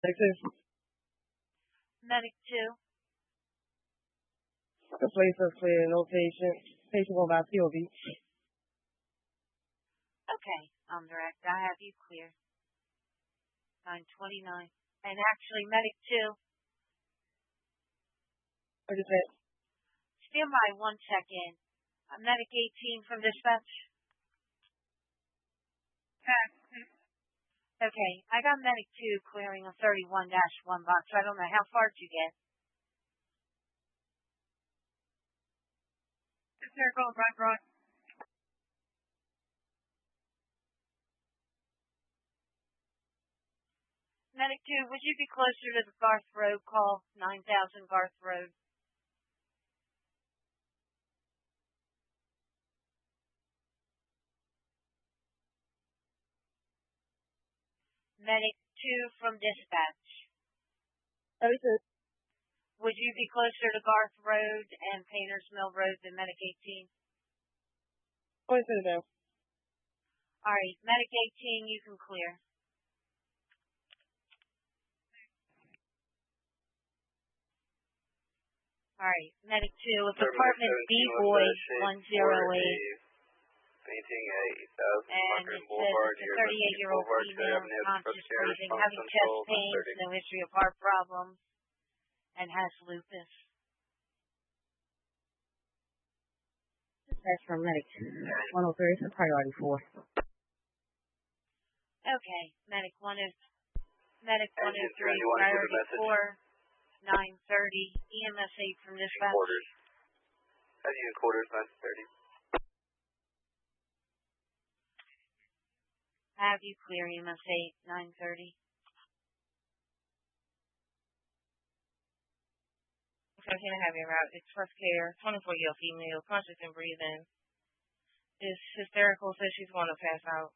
Texas. Medic 2. The place is clear. No patient. Patient going by POV. Okay, I'm direct. I have you clear. 929. And actually, Medic 2. What is that? Stand by 1 second. Medic 18 from dispatch. Okay, I got Medic 2 clearing a 31-1 box. I don't know. How far did you get? Circle, right. Medic 2, would you be closer to the Garth Road call? 9000 Garth Road. Medic 2 from dispatch. Everything. Would you be closer to Garth Road and Painters Mill Road than Medic 18? Point to them. All right, Medic 18, you can clear. All right, Medic 2, it's apartment B-Boy 108. Painting a 1000 And it says it's a 38-year-old female, conscious breathing, having chest pains, no history of heart problems, and has lupus. That's from Medic 103, priority 4. Okay, Medic 103, priority 4, 930, EMS 8 from dispatch. Quarters. Heading in quarters, 930. Have you clear EMS 8, 930. I'm going to have you route. It's first care, 24-year-old female, conscious and breathing. Is hysterical, says she's going to pass out.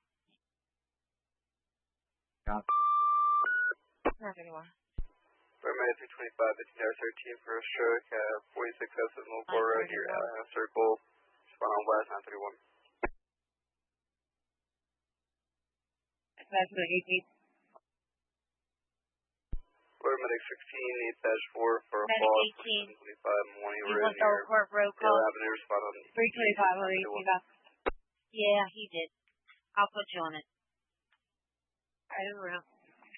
Not anymore. Paramedic 325, it's now 13 for a stroke, 46 outside Millport Road near Circle, spot on west, 931. That's Medic 18. Paramedic 16, 8-4 for a Medic fall, 18. 25 morning You road want the near Court Road Dale call? Avenue, spot on 325 already, you got. Yeah, he did. I'll put you on it. Over.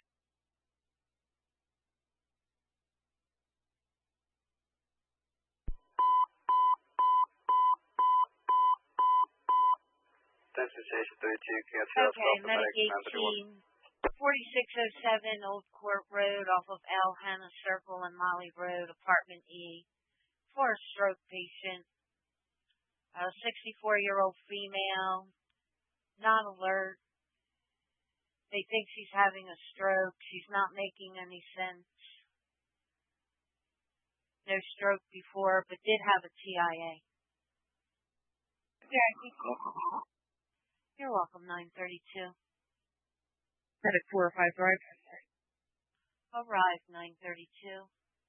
Attention Station 32, cancel Okay, Medic 18, 4607 Old Court Road off of L. Hannah Circle and Molly Road, apartment E, for a stroke patient. A 64-year-old female, not alert. They think she's having a stroke. She's not making any sense. No stroke before, but did have a TIA. Yeah, You're welcome, 932. Medic 4 or 5 drive. Arrive, 932.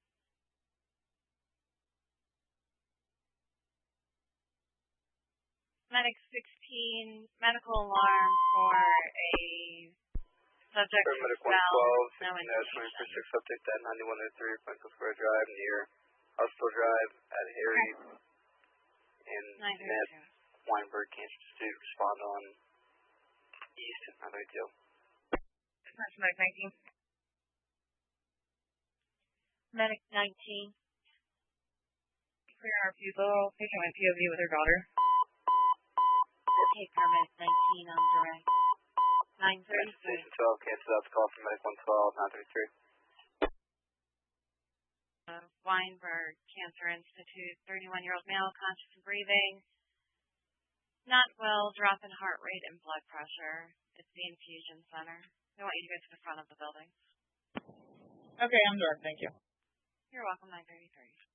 Medic 16, medical alarm for a subject Paramedic with valve, 112, no 16-24, indication. update that 9103, Princess Square Drive near Hospital Drive at Harry and Ned 932. Weinberg Cancer Institute, respond on East, not ideal. That's Medic 19. Medic 19. Clear our pupil, patient with POV with her daughter. Okay, Paramedic 19 on direct. 933. Station 12, cancel out the call from Medic 112, 933. Weinberg Cancer Institute, 31-year-old male, conscious and breathing. Not well, drop in heart rate and blood pressure. It's the infusion center. I want you to go to the front of the building. Okay, I'm done. Thank you. You're welcome, 933.